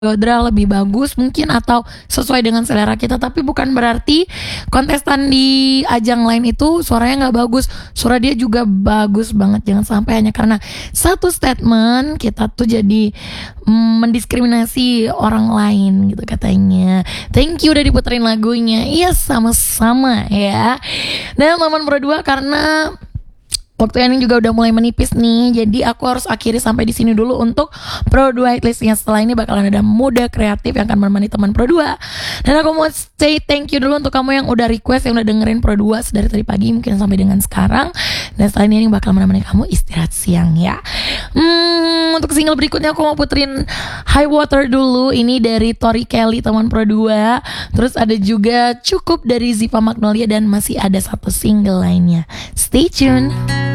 Dra lebih bagus mungkin atau sesuai dengan selera kita, tapi bukan berarti kontestan di ajang lain itu suaranya nggak bagus. Suara dia juga bagus banget. Jangan sampai hanya karena satu statement kita tuh jadi mendiskriminasi orang lain gitu katanya. Thank you udah diputerin lagunya. Iya sama-sama ya. Dan teman Pro 2, karena waktu ini juga udah mulai menipis nih, jadi aku harus akhiri sampai di sini dulu untuk Pro 2 hitlistnya. Setelah ini bakalan ada Muda Kreatif yang akan menemani teman Pro 2. Dan aku mau say thank you dulu untuk kamu yang udah request, yang udah dengerin Pro 2 dari tadi pagi mungkin sampai dengan sekarang. Dan setelah ini bakal menemani kamu istirahat siang ya. Untuk single berikutnya aku mau puterin High Water dulu. Ini dari Tori Kelly teman Pro 2. Terus ada juga Cukup dari Ziva Magnolia, dan masih ada satu single lainnya. Stay tune.